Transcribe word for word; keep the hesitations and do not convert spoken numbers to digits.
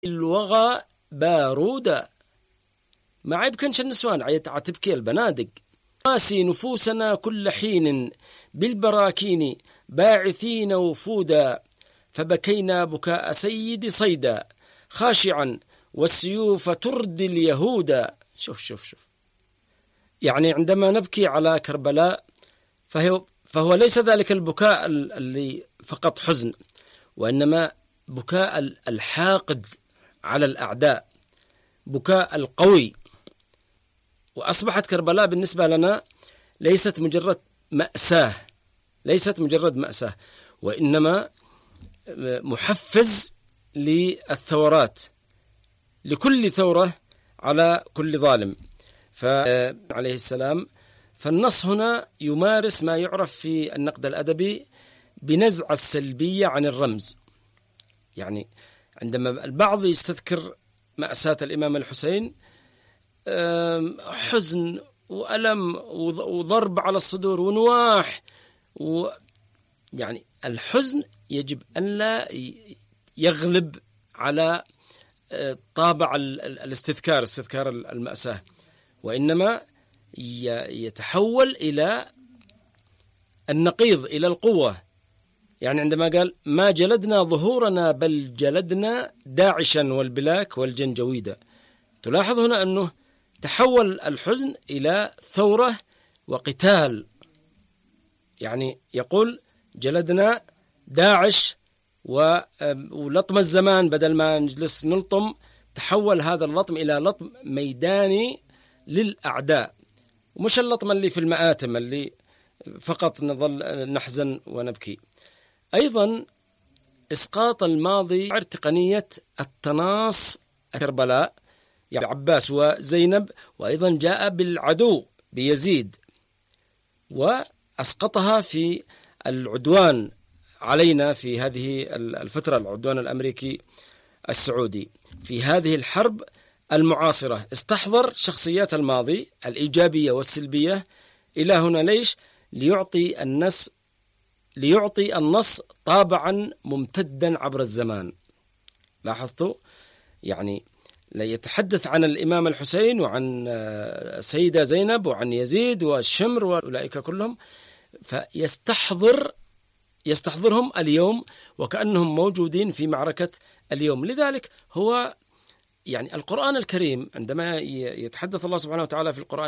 الوغى بارودا. ما عيبكنش النسوان عتبكي البنادق. ناسي نفوسنا كل حين بالبراكين باعثين وفودا، فبكينا بكاء سيد صيدا خاشعا والسيوف تردي اليهودا. شوف شوف شوف يعني عندما نبكي على كربلاء فهو, فهو ليس ذلك البكاء اللي فقط حزن، وإنما بكاء الحاقد على الأعداء، بكاء القوي. وأصبحت كربلاء بالنسبة لنا ليست مجرد مأساة، ليست مجرد مأساة، وإنما محفز للثورات، لكل ثورة على كل ظالم. فعليه السلام فالنص هنا يمارس ما يعرف في النقد الأدبي بنزع السلبية عن الرمز. يعني عندما البعض يستذكر مأساة الإمام الحسين، حزن وألم وضرب على الصدور ونواح، و يعني الحزن يجب أن لا يغلب على طابع الاستذكار، استذكار المأساة، وإنما يتحول إلى النقيض، إلى القوة. يعني عندما قال ما جلدنا ظهورنا بل جلدنا داعشا والبلاك والجنجويدة، تلاحظ هنا أنه تحول الحزن إلى ثورة وقتال. يعني يقول جلدنا داعش ولطم الزمان، بدل ما نجلس نلطم تحول هذا اللطم إلى لطم ميداني للأعداء، ومش اللطم اللي في المآتم اللي فقط نظل نحزن ونبكي. أيضا إسقاط الماضي تقنية التناص كربلاء، يعني عباس وزينب، وأيضا جاء بالعدو بيزيد وأسقطها في العدوان علينا في هذه الفترة، العدوان الأمريكي السعودي. في هذه الحرب المعاصرة استحضر شخصيات الماضي الإيجابية والسلبية إلى هنا. ليش؟ ليعطي النص ليعطي النص طابعا ممتدا عبر الزمان. لاحظتوا؟ يعني لا يتحدث عن الإمام الحسين وعن السيدة زينب وعن يزيد والشمر وأولئك كلهم، فيستحضر يستحضرهم اليوم وكأنهم موجودين في معركة اليوم. لذلك هو يعني القرآن الكريم عندما يتحدث الله سبحانه وتعالى في القرآن